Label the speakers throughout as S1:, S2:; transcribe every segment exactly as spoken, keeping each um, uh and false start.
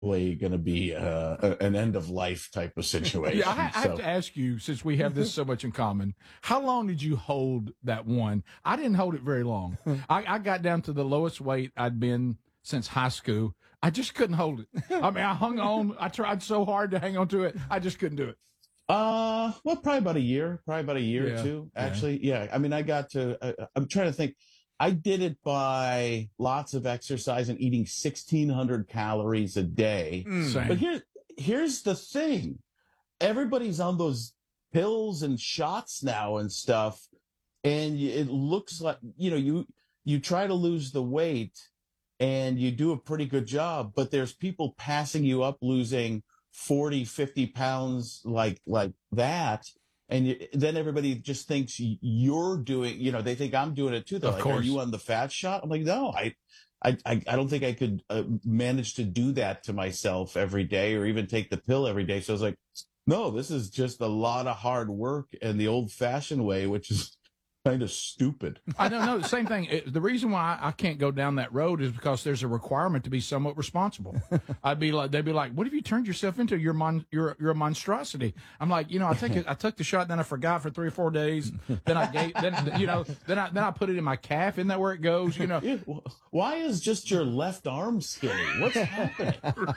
S1: going to be uh, a, an end of life type of situation.
S2: Yeah, I, I
S1: so.
S2: have to ask you, since we have this so much in common, how long did you hold that one? I didn't hold it very long. I, I got down to the lowest weight I'd been since high school. I just couldn't hold it. I mean, I hung on. I tried so hard to hang on to it. I just couldn't do it.
S1: Uh, well, probably about a year, probably about a year
S2: Yeah,
S1: or two, actually. Yeah. yeah. I mean, I got to, uh, I'm trying to think. I did it by lots of exercise and eating sixteen hundred calories a day.
S2: Same.
S1: But here, here's the thing. Everybody's on those pills and shots now and stuff. And y- it looks like, you know, you, you try to lose the weight and you do a pretty good job, but there's people passing you up losing forty, fifty pounds like, like that. And you, then everybody just thinks you're doing, you know, they think I'm doing it too. They're
S2: Of
S1: like,
S2: course.
S1: are you on the fat shot? I'm like, no, I, I, I I don't think I could uh, manage to do that to myself every day or even take the pill every day. So I was like, no, this is just a lot of hard work and the old fashioned way, which is kind of stupid.
S2: I don't know. The same thing. It, the reason why I can't go down that road is because there's a requirement to be somewhat responsible. I'd be like, they'd be like, "What have you turned yourself into? You're mon, you're you're a monstrosity." I'm like, you know, I take it, I took the shot, then I forgot for three or four days. Then I gave, then you know, then I then I put it in my calf. Isn't that where it goes? You know.
S1: Yeah, why is just your left arm skinny? What's happening?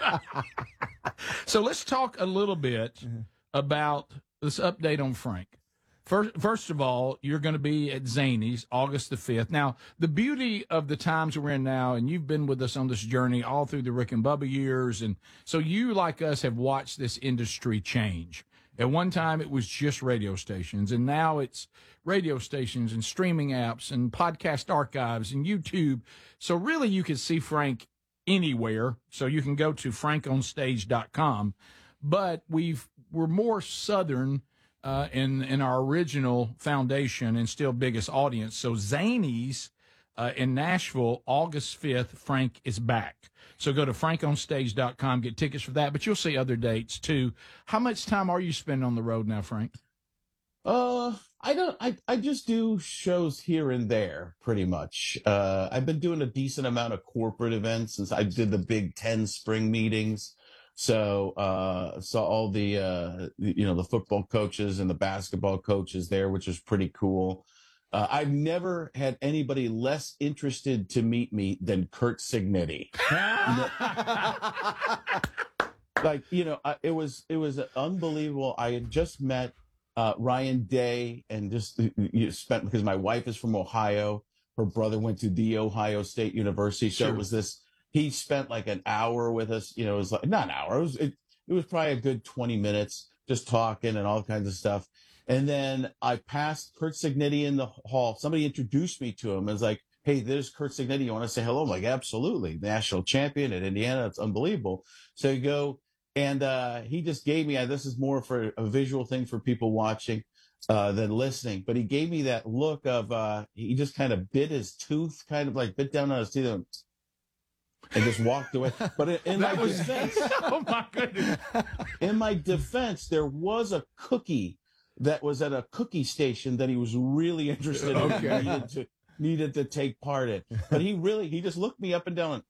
S2: So let's talk a little bit about this update on Frank. First, first of all, you're going to be at Zanies August the fifth. Now, the beauty of the times we're in now, and you've been with us on this journey all through the Rick and Bubba years, and so you, like us, have watched this industry change. At one time, it was just radio stations, and now it's radio stations and streaming apps and podcast archives and YouTube. So really, you can see Frank anywhere. So you can go to frank on stage dot com. But we've we're more Southern uh, in in our original foundation and still biggest audience. So Zanies uh, in Nashville, August fifth, Frank is back. So go to frank on stage dot com, get tickets for that. But you'll see other dates too. How much time are you spending on the road now, Frank?
S1: Uh, I don't, I, I just do shows here and there pretty much. Uh, I've been doing a decent amount of corporate events since I did the Big Ten spring meetings. So, uh, saw all the, uh, you know, the football coaches and the basketball coaches there, which was pretty cool. Uh, I've never had anybody less interested to meet me than Kurt Signetti. Like, you know, I, it was, it was unbelievable. I had just met Uh, Ryan Day, and just you spent because my wife is from Ohio. Her brother went to the Ohio State University, so
S2: Sure.
S1: it was this. He spent like an hour with us. You know, it was like not an hour. It was it, it was probably a good twenty minutes just talking and all kinds of stuff. And then I passed Kurt Signetti in the hall. Somebody introduced me to him. It was like, "Hey, there's Kurt Signetti. You want to say hello?" I'm like, "Absolutely, national champion at Indiana. It's unbelievable." So you go. And uh, he just gave me, uh, this is more for a visual thing for people watching uh, than listening, but he gave me that look of, uh, he just kind of bit his tooth, kind of like bit down on his teeth and, and just walked away. But in, in my
S2: was,
S1: defense,
S2: oh my goodness.
S1: in my defense, there was a cookie that was at a cookie station that he was really interested in.
S2: Okay.
S1: Needed to, needed to take part in. But he really, he just looked me up and down and,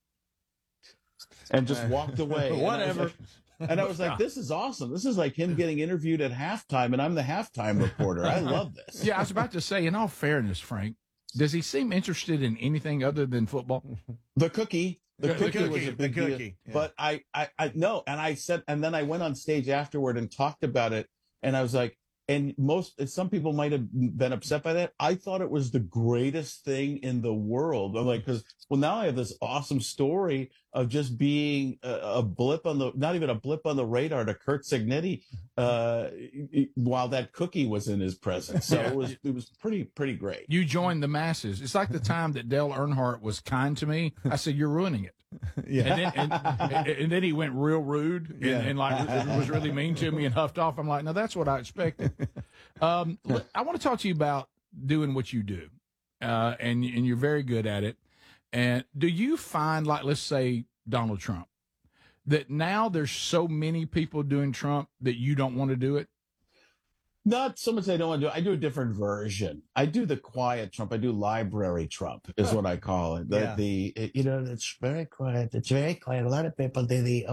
S1: and just walked away.
S3: Whatever.
S1: And I, like, and I was like, this is awesome. This is like him getting interviewed at halftime, and I'm the halftime reporter. I love this.
S2: Yeah, I was about to say, in all fairness, Frank, does he seem interested in anything other than football?
S1: The cookie. The,
S2: The
S1: cookie,
S2: cookie,
S1: was a
S3: the
S1: big deal.
S3: cookie, yeah.
S1: But I, I, I, no. And I said, and then I went on stage afterward and talked about it. And I was like, and most, some people might have been upset by that. I thought it was the greatest thing in the world. I'm like, cause, well, now I have this awesome story of just being a, a blip on the, not even a blip on the radar to Kurt Signetti, uh, while that cookie was in his presence. So it was, it was pretty, pretty great.
S2: You joined the masses. It's like the time that Dale Earnhardt was kind to me. I said, "You're ruining it."
S3: Yeah.
S2: And then, and, and, and then he went real rude and,
S3: Yeah.
S2: and like was really mean to me and huffed off. I'm like, no, that's what I expected. Um, look, I want to talk to you about doing what you do, uh, and and you're very good at it. And do you find, like, let's say Donald Trump, that now there's so many people doing Trump that you don't want to do it?
S1: Not so much I don't want to do. I do a different version. I do the quiet Trump. I do library Trump is what I call it. The
S3: Yeah.
S1: the it- you know it's very quiet. It's very quiet. A lot of people do the